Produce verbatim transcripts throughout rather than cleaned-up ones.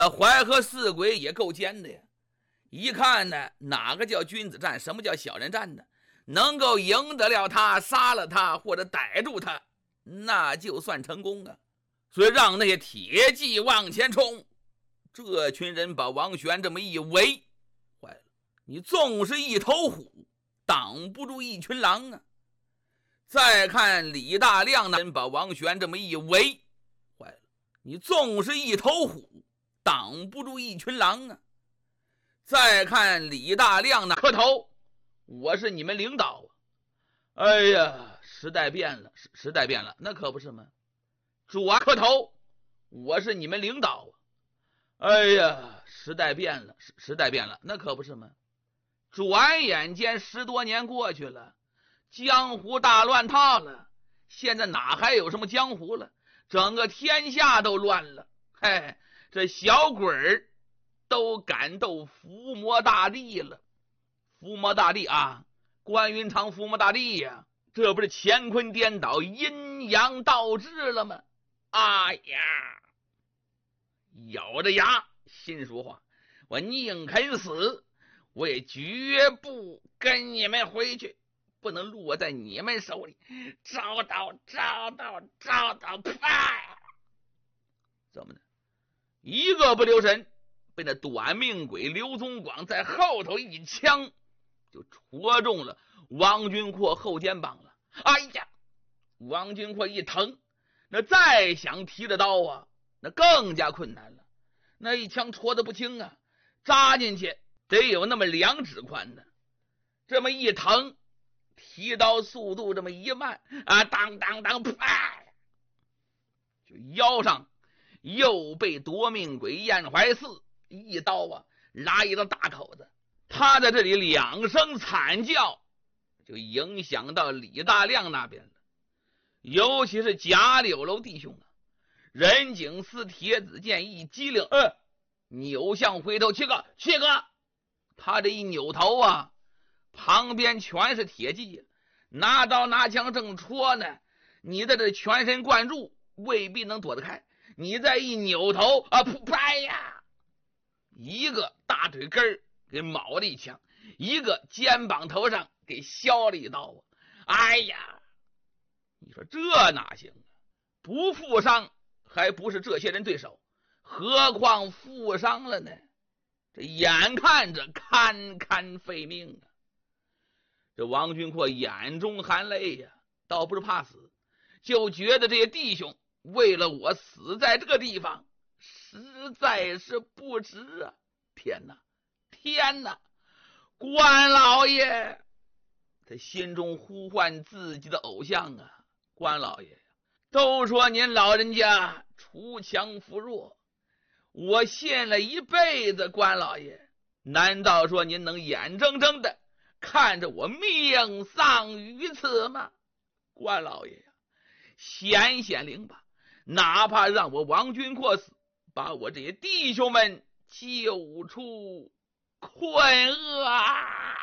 呃，淮河四鬼也够奸的呀！一看呢，哪个叫君子战，什么叫小人战呢？能够赢得了他，杀了他或者逮住他，那就算成功啊！所以让那些铁骑往前冲。这群人把王玄这么一围，坏了！你纵是一头虎，挡不住一群狼啊！再看李大亮呢，把王玄这么一围，坏了！你纵是一头虎，挡不住一群狼啊！再看李大亮呢，磕头，我是你们领导啊！哎呀，时代变了，时代变了，那可不是吗？主啊，磕头，我是你们领导啊！哎呀，时代变了，时代变了，那可不是吗？转眼间十多年过去了，江湖大乱套了，现在哪还有什么江湖了？整个天下都乱了。嘿，这小鬼儿都敢斗伏魔大帝了。伏魔大帝啊，关云长伏魔大帝呀，这不是乾坤颠倒，阴阳倒置了吗？哎呀，咬着牙心说话，我宁肯死，我也绝不跟你们回去，不能落在你们手里。找到找到找到，啪！怎么的？一个不留神，被那短命鬼刘宗广在后头一枪就戳中了王君阔后肩膀了。哎呀，王君阔一疼，那再想提着刀啊，那更加困难了。那一枪戳得不轻啊，扎进去得有那么两指宽呢。这么一疼，提刀速度这么一慢啊，当当当，啪！就腰上又被夺命鬼燕怀寺一刀啊拉一道大口子。他在这里两声惨叫，就影响到李大亮那边了。尤其是贾柳楼弟兄啊，任景思铁子剑一激灵，呃，扭向回头，七哥七哥，他这一扭头啊，旁边全是铁骑，拿刀拿枪正戳呢，你在这全神贯注，未必能躲得开。你再一扭头啊，噗啪呀，一个大腿根儿给铆了一枪，一个肩膀头上给削了一刀啊！哎呀，你说这哪行啊？不负伤还不是这些人对手，何况负伤了呢？这眼看着堪堪废命啊！这王君阔眼中含泪呀、啊，倒不是怕死，就觉得这些弟兄为了我死在这个地方，实在是不值啊！天哪，天哪！关老爷，他心中呼唤自己的偶像啊，关老爷，都说您老人家锄强扶弱，我信了一辈子关老爷，难道说您能眼睁睁的看着我命丧于此吗？关老爷呀，显显灵吧，哪怕让我王君阔死，把我这些弟兄们救出困厄啊！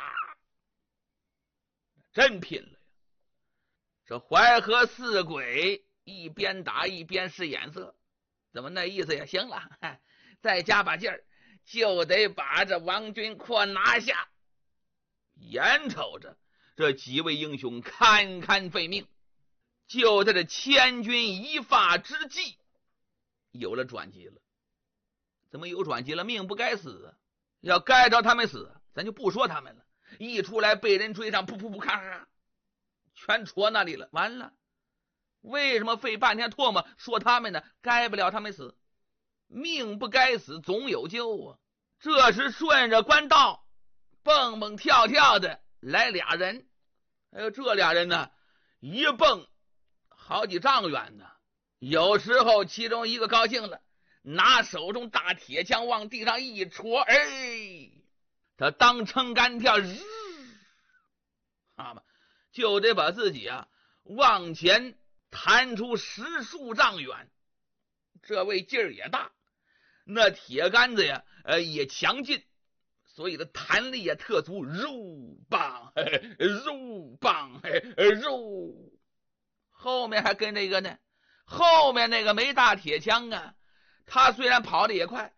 真拼了呀！这淮河四鬼一边打一边使眼色，怎么那意思也行了，再加把劲儿，就得把这王君阔拿下。眼瞅着这几位英雄堪堪废命，就在这千钧一发之际，有了转机了。怎么有转机了？命不该死啊！要该着他们死，咱就不说他们了。一出来被人追上，噗噗噗，咔咔，全戳那里了。完了，为什么费半天唾沫说他们呢？该不了他们死，命不该死，总有救啊！这时顺着官道，蹦蹦跳跳的来俩人。哎呦，这俩人呢，一蹦好几丈远呢。有时候其中一个高兴了，拿手中大铁枪往地上一戳，哎，他当撑杆跳，日啊嘛，就得把自己啊往前弹出十数丈远。这位劲儿也大，那铁杆子呀，呃，也强劲，所以的弹力也特足，肉棒，肉棒，肉。后面还跟着一个呢，后面那个没大铁枪啊，他虽然跑得也快，